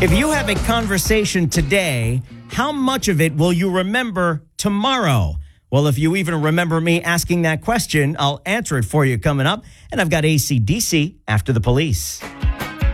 If you have a conversation today, how much of it will you remember tomorrow? Well, if you even remember me asking that question, I'll answer it for you coming up. And I've got AC/DC after the police.